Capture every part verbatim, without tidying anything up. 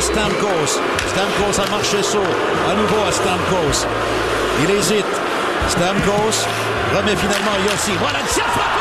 Stamkos. Stamkos a marché saut. À nouveau à Stamkos. Il hésite. Stamkos remet finalement à Yossi. Voilà le tir frappé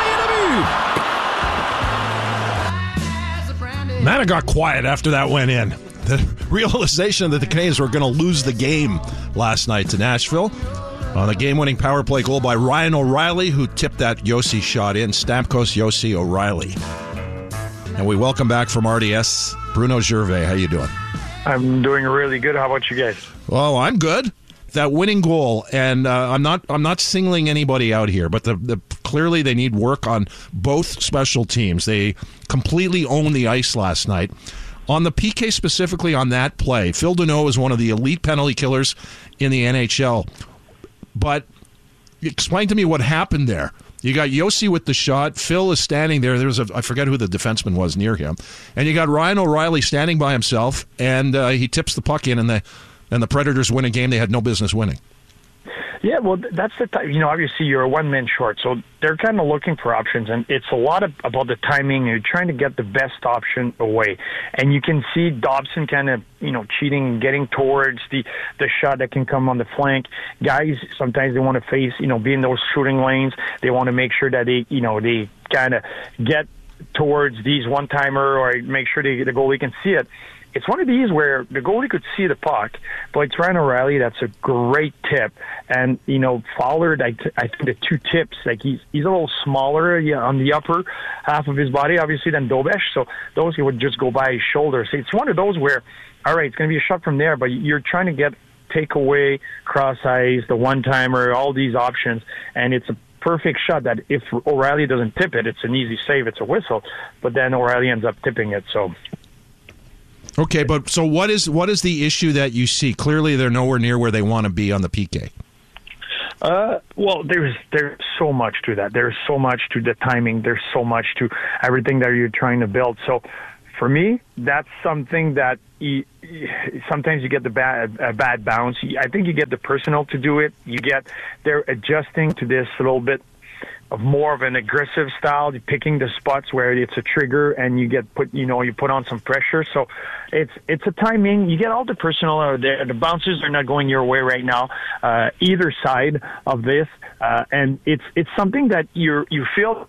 et le but! Man, it got quiet after that went in. The realization that the Canadiens were going to lose the game last night to Nashville. On the game-winning power play goal by Ryan O'Reilly, who tipped that Yossi shot in. Stamkos, Yossi, O'Reilly. And we welcome back from R D S, Bruno Gervais. How you doing? I'm doing really good. How about you guys? Well, I'm good. That winning goal, and uh, I'm not I'm not singling anybody out here, but the, the clearly they need work on both special teams. They completely owned the ice last night. On the P K specifically on that play, Phil Deneau is one of the elite penalty killers in the N H L. But explain to me what happened there. You got Yossi with the shot. Phil is standing there. There was a I forget who the defenseman was near him, and you got Ryan O'Reilly standing by himself, and uh, he tips the puck in, and the and the Predators win a game they had no business winning. Yeah, well, that's the time. You know, obviously you're a one-man short, so they're kind of looking for options, and it's a lot of, about the timing. You're trying to get the best option away, and you can see Dobson kind of, you know, cheating, getting towards the the shot that can come on the flank. Guys, sometimes they want to face, you know, be in those shooting lanes. They want to make sure that they, you know, they kind of get towards these one-timer or make sure they, the goalie can see it. It's one of these where the goalie could see the puck, but it's Ryan O'Reilly. That's a great tip. And, you know, Fowler, I, t- I think the two tips, like he's he's a little smaller yeah, on the upper half of his body, obviously, than Dobesh. So those would just go by his shoulders. It's one of those where, all right, it's going to be a shot from there, but you're trying to get takeaway, cross ice, the one-timer, all these options, and it's a perfect shot that if O'Reilly doesn't tip it, it's an easy save, it's a whistle, but then O'Reilly ends up tipping it, so... Okay, but so what is what is the issue that you see? Clearly, they're nowhere near where they want to be on the P K. Uh, well, there's there's so much to that. There's so much to the timing. There's so much to everything that you're trying to build. So, for me, that's something that you, sometimes you get the bad a bad bounce. I think you get the personnel to do it. You get they're adjusting to this a little bit of more of an aggressive style, picking the spots where it's a trigger and you get put, you know, you put on some pressure. So it's it's a timing. You get all the personnel out there. The bounces are not going your way right now, uh, either side of this, uh, and it's it's something that you you feel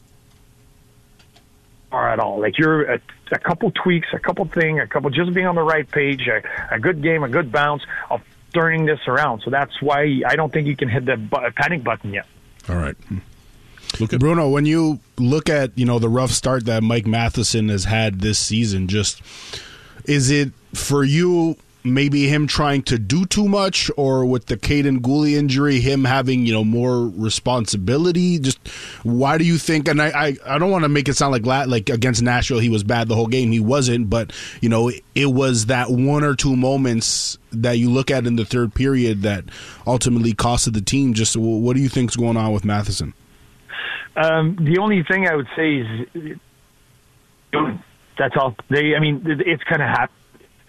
are at all. Like you're a, a couple tweaks, a couple thing, a couple just being on the right page, a, a good game, a good bounce of turning this around. So that's why I don't think you can hit the bu- panic button yet. All right. Look at Bruno, when you look at, you know, the rough start that Mike Matheson has had this season, just is it for you maybe him trying to do too much, or with the Caden Gooley injury, him having, you know, more responsibility? Just why do you think, and I, I, I don't want to make it sound like like against Nashville he was bad the whole game. He wasn't, but, you know, it was that one or two moments that you look at in the third period that ultimately costed the team. Just what do you think's going on with Matheson? Um, the only thing I would say is that's all. They, I mean, it's kind of happened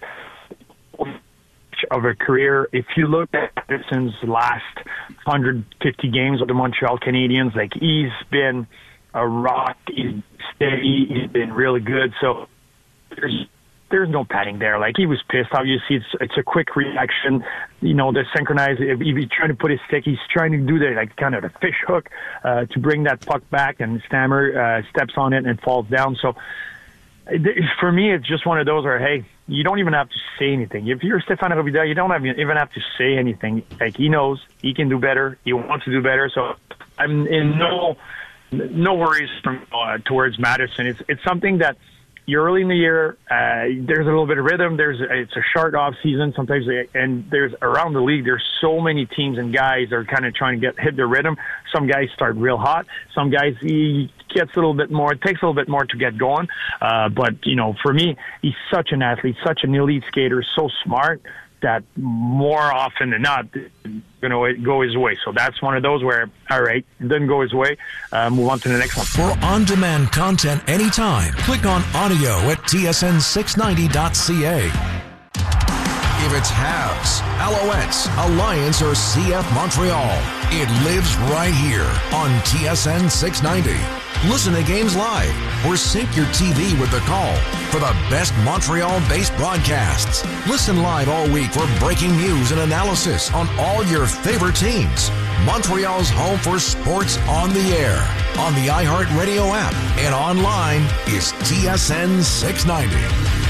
of a career. If you look at Madison's last one hundred fifty games with the Montreal Canadiens, like he's been a rock. He's steady. He's been really good. So there's there's no padding there. Like he was pissed. Obviously, it's it's a quick reaction. You know, the synchronized. If he's trying to put his stick, he's trying to do the like kind of the fish hook uh, to bring that puck back, and Stammer uh, steps on it and falls down. So for me, it's just one of those where, hey, you don't even have to say anything. If you're Stéphane Robida, you don't have, even have to say anything. Like he knows he can do better. He wants to do better. So I'm in no no worries from uh, towards Madison. It's it's something that. You're early in the year. Uh, there's a little bit of rhythm. There's it's a short off season sometimes, and there's around the league. There's so many teams and guys that are kind of trying to get hit their rhythm. Some guys start real hot. Some guys he gets a little bit more. It takes a little bit more to get going. Uh, but you know, for me, he's such an athlete, such an elite skater, so smart that more often than not, going to go his way. So that's one of those where, all right, it doesn't go his way. Uh, move on to the next one. For on-demand content anytime, click on audio at T S N six ninety dot C A. If it's Habs, Alouettes, Alliance, or C F Montreal, it lives right here on T S N six ninety. Listen to games live or sync your T V with the call for the best Montreal-based broadcasts. Listen live all week for breaking news and analysis on all your favorite teams. Montreal's home for sports on the air, on the iHeartRadio app, and online is T S N six ninety.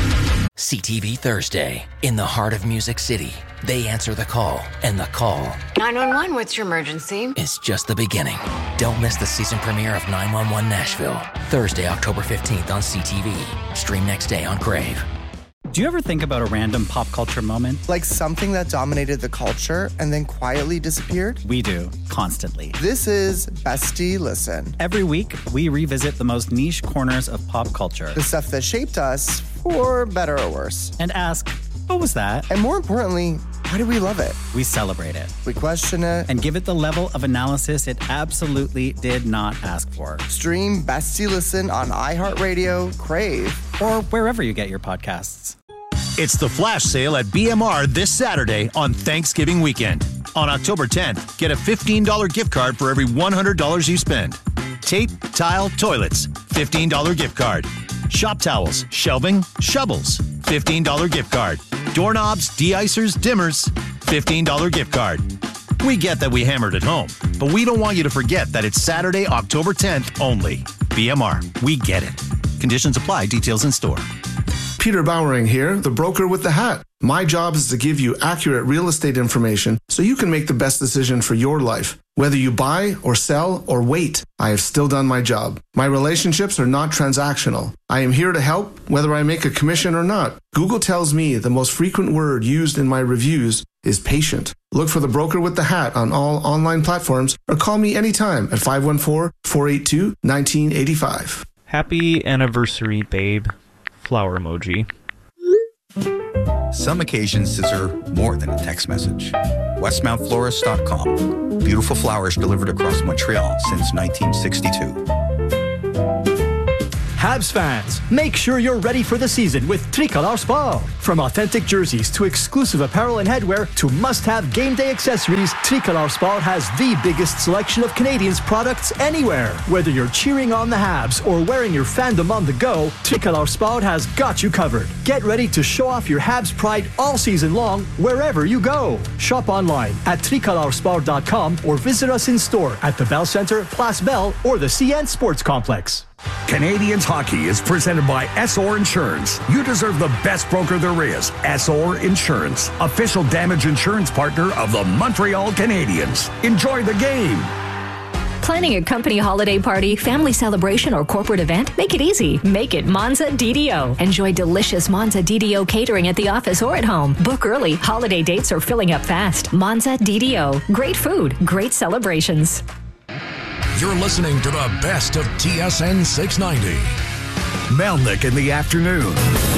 C T V Thursday, in the heart of Music City. They answer the call, and the call nine one one, what's your emergency? is just the beginning. Don't miss the season premiere of nine one one Nashville, Thursday, October fifteenth on C T V. Stream next day on Crave. Do you ever think about a random pop culture moment? Like something that dominated the culture and then quietly disappeared? We do, constantly. This is Bestie Listen. Every week, we revisit the most niche corners of pop culture. The stuff that shaped us, for better or worse. And ask, what was that? And more importantly, why do we love it? We celebrate it. We question it. And give it the level of analysis it absolutely did not ask for. Stream Bestie Listen on iHeartRadio, Crave, or wherever you get your podcasts. It's the flash sale at B M R this Saturday on Thanksgiving weekend. On October tenth, get a fifteen dollars gift card for every one hundred dollars you spend. Tape, tile, toilets, fifteen dollars gift card. Shop towels, shelving, shovels, fifteen dollars gift card. Doorknobs, de-icers, dimmers, fifteen dollars gift card. We get that we hammered at home, but we don't want you to forget that it's Saturday, October tenth only. B M R, we get it. Conditions apply, details in store. Peter Bowering here, the broker with the hat. My job is to give you accurate real estate information so you can make the best decision for your life. Whether you buy or sell or wait, I have still done my job. My relationships are not transactional. I am here to help whether I make a commission or not. Google tells me the most frequent word used in my reviews is patient. Look for the broker with the hat on all online platforms or call me anytime at five one four, four eight two, one nine eight five. Happy anniversary, babe. Flower emoji. Some occasions deserve more than a text message. Westmount Florist dot com. Beautiful flowers delivered across Montreal since nineteen sixty-two. Habs fans, make sure you're ready for the season with Tricolor Sport. From authentic jerseys to exclusive apparel and headwear to must-have game day accessories, Tricolor Sport has the biggest selection of Canadians products anywhere. Whether you're cheering on the Habs or wearing your fandom on the go, Tricolor Sport has got you covered. Get ready to show off your Habs pride all season long wherever you go. Shop online at tricolor sport dot com or visit us in store at the Bell Centre, Place Bell, or the C N Sports Complex. Canadians Hockey is presented by S O R Insurance. You deserve the best broker there is. S O R Insurance, official damage insurance partner of the Montreal Canadiens. Enjoy the game. Planning a company holiday party, family celebration, or corporate event? Make it easy. Make it Monza D D O. Enjoy delicious Monza D D O catering at the office or at home. Book early. Holiday dates are filling up fast. Monza D D O. Great food, great celebrations. You're listening to the best of T S N six ninety. Melnick in the afternoon.